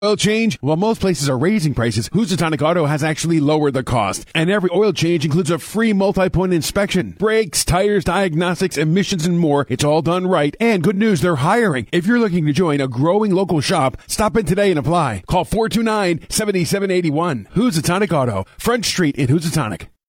Oil change? While most places are raising prices, Housatonic Auto has actually lowered the cost. And every oil change includes a free multi-point inspection. Brakes, tires, diagnostics, emissions, and more. It's all done right. And good news, they're hiring. If you're looking to join a growing local shop, stop in today and apply. Call 429-7781. Housatonic Auto, Front Street in Housatonic.